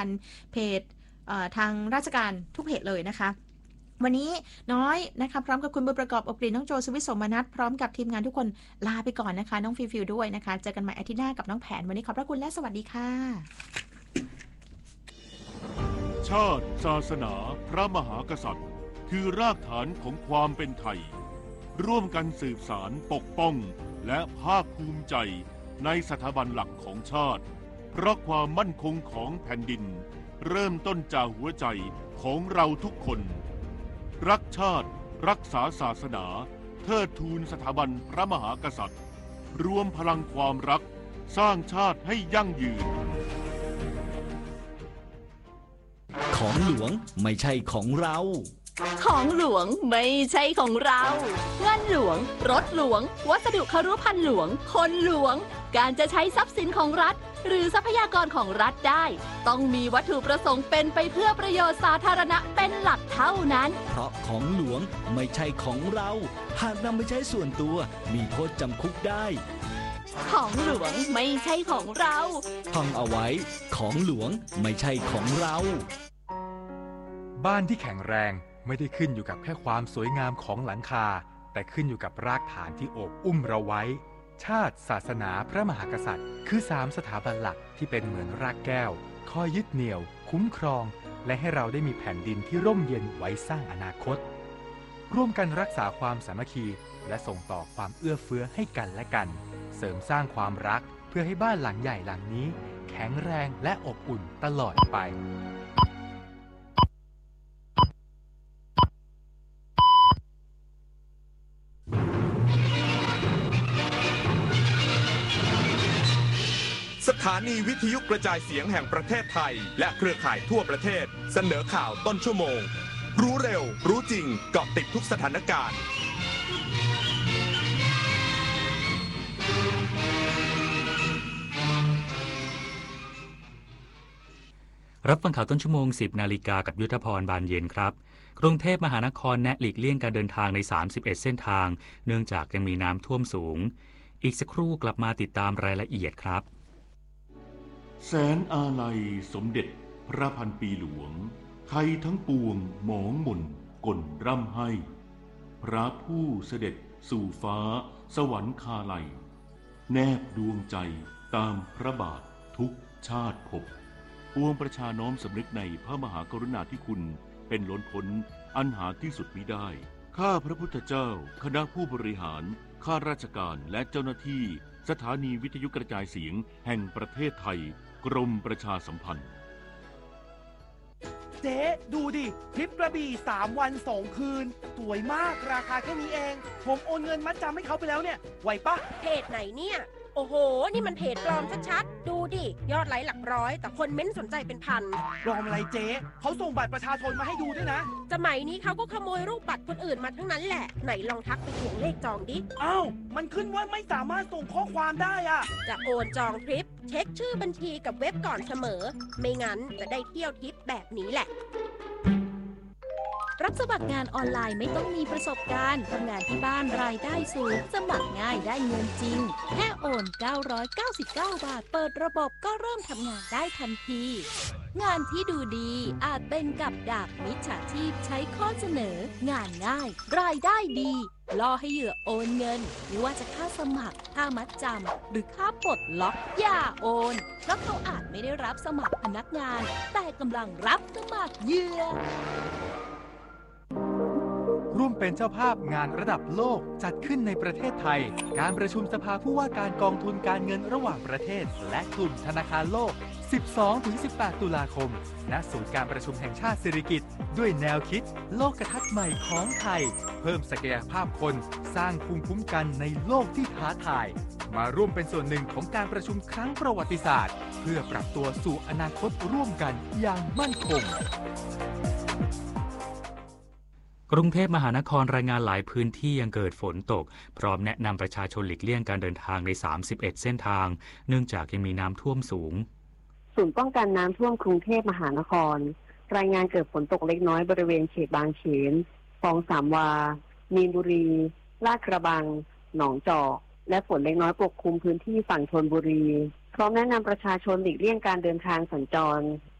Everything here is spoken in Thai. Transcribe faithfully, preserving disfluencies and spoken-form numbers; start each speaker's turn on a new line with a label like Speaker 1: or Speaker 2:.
Speaker 1: ภัณฑ์เพจทางราชการทุกเพจเลยนะคะวันนี้น้อยนะคะพร้อมกับคุณบุญประกอบอบกลิ่นน้องโจสวิทย์สมนัสพร้อมกับทีมงานทุกคนลาไปก่อนนะคะน้องฟิวฟิวด้วยนะคะเจอกันใหม่อาทิตย์หน้ากับน้องแผนวันนี้ขอบพระคุณและสวัสดีค่ะ
Speaker 2: ชาติศาสนาพระมหากษัตริย์คือรากฐานของความเป็นไทยร่วมกันสืบสานปกป้องและภาคภูมิใจในสถาบันหลักของชาติเพราะความมั่นคงของแผ่นดินเริ่มต้นจากหัวใจของเราทุกคนรักชาติรักษาศาสนาเทิดทูนสถาบันพระมหากษัตริย์รวมพลังความรักสร้างชาติให้ยั่งยืน
Speaker 3: ของหลวงไม่ใช่ของเรา
Speaker 4: ของหลวงไม่ใช่ของเราเงินหลวงรถหลวงวัสดุครุภัณฑ์หลวงคนหลวงการจะใช้ทรัพย์สินของรัฐหรือทรัพยากรของรัฐได้ต้องมีวัตถุประสงค์เป็นไปเพื่อประโยชน์สาธารณะเป็นหลักเท่านั้น
Speaker 3: เพราะของหลวงไม่ใช่ของเราหากนำไปใช้ส่วนตัวมีโทษจำคุกได้
Speaker 4: ของหลวงไม่ใช่ของเรา
Speaker 3: ท่องเอาไว้ของหลวงไม่ใช่ของเรา
Speaker 5: บ้านที่แข็งแรงไม่ได้ขึ้นอยู่กับแค่ความสวยงามของหลังคาแต่ขึ้นอยู่กับรากฐานที่โอบอุ้มเราไว้ชาติศาสนาพระมหากษัตริย์คือสามสถาบันหลักที่เป็นเหมือนรากแก้วคอยยึดเหนี่ยวคุ้มครองและให้เราได้มีแผ่นดินที่ร่มเย็นไว้สร้างอนาคตร่วมกันรักษาความสามัคคีและส่งต่อความเอื้อเฟื้อให้กันและกันเสริมสร้างความรักเพื่อให้บ้านหลังใหญ่หลังนี้แข็งแรงและอบอุ่นตลอดไป
Speaker 6: สถานีวิทยุกระจายเสียงแห่งประเทศไทยและเครือข่ายทั่วประเทศเสนอข่าวต้นชั่วโมงรู้เร็วรู้จริงเกาะติดทุกสถานการณ์
Speaker 7: รับฟังข่าวต้นชั่วโมงสิบนาฬิกากับยุทธพรบานเย็นครับกรุงเทพมหานครแนะหลีกเลี่ยงการเดินทางในสามสิบเอ็ดเส้นทางเนื่องจากยังมีน้ำท่วมสูงอีกสักครู่กลับมาติดตามรายละเอียดครับ
Speaker 2: แสนอาลัยสมเด็จพระพันปีหลวงไทยทั้งปวงหมองหม่นก่นร่ำให้พระผู้เสด็จสู่ฟ้าสวรรคาลัยแนบดวงใจตามพระบาททุกชาติภพปวงประชาน้อมสำนึกในพระมหากรุณาธิคุณเป็นล้นพ้นอันหาที่สุดมิได้ข้าพระพุทธเจ้าคณะผู้บริหารข้าราชการและเจ้าหน้าที่สถานีวิทยุกระจายเสียงแห่งประเทศไทยกรมประชาสัมพันธ์
Speaker 8: เจ๊ดูดิทริปกระบี่สามวันสองคืนสวยมากราคาแค่นี้เองผมโอนเงินมัดจำให้เขาไปแล้วเนี่ยไหวปะ
Speaker 9: เพจไหนเนี่ยโอ้โหนี่มันเพจปลอมชัดๆดูดิยอดไลค์หลักร้อยแต่คนเม้นสนใจเป็นพัน
Speaker 8: ปลอมอะไรเจ๊เขาส่งบัตรประชาชนมาให้ดูด้วยนะ
Speaker 9: สมัยนี้เขาก็ขโมยรูปบัตรคนอื่นมาทั้งนั้นแหละไหนลองทักไปทวงเลขจองดิ
Speaker 8: อ้าวมันขึ้นว่าไม่สามารถส่งข้อความได้อะ
Speaker 9: จะโอนจองทริปเช็คชื่อบัญชีกับเว็บก่อนเสมอไม่งั้นจะได้เที่ยวทริปแบบนี้แหละ
Speaker 4: รับสมัครงานออนไลน์ไม่ต้องมีประสบการณ์ทำงานที่บ้านรายได้สูงสมัครง่ายได้เงินจริงแค่โอนเก้าร้อยเก้าสิบเก้าบาทเปิดระบบก็เริ่มทำงานได้ทันทีงานที่ดูดีอาจเป็นกับดักมิจฉาชีพใช้ข้อเสนองานง่ายรายได้ดีล่อให้เหยื่อโอนเงินไม่ว่าจะค่าสมัครค่ามัดจำหรือค่าปลดล็อกอย่าโอนเพราะเขาอาจไม่ได้รับสมัครพนักงานแต่กำลังรับสมัครเหยื่อ
Speaker 5: ร่วมเป็นเจ้าภาพงานระดับโลกจัดขึ้นในประเทศไทยการประชุมสภาผู้ว่าการกองทุนการเงินระหว่างประเทศและกลุ่มธนาคารโลก สิบสองถึงสิบแปด ตุลาคมณศูนย์การประชุมแห่งชาติสิริกิติ์ด้วยแนวคิดโลกทัศน์ใหม่ของไทยเพิ่มศักยภาพคนสร้างภูมิคุ้มกันในโลกที่ท้าทายมาร่วมเป็นส่วนหนึ่งของการประชุมครั้งประวัติศาสตร์เพื่อปรับตัวสู่อนาคตร่วมกันอย่างมั่นคง
Speaker 7: กรุงเทพมหานครรายงานหลายพื้นที่ยังเกิดฝนตกพร้อมแนะนำประชาชนหลีกเลี่ยงการเดินทางในสามสิบเอ็ดเส้นทางเนื่องจากยังมีน้ำท่วมสูง
Speaker 10: ศูนย์ป้องกันน้ำท่วมกรุงเทพมหานครรายงานเกิดฝนตกเล็กน้อยบริเวณเขตบางเขนคลองสามวามีนบุรีลาดกระบังหนองจอกและฝนเล็กน้อยปกคลุมพื้นที่ฝั่งธนบุรีพร้อมแนะนำประชาชนหลีกเลี่ยงการเดินทางสัญจร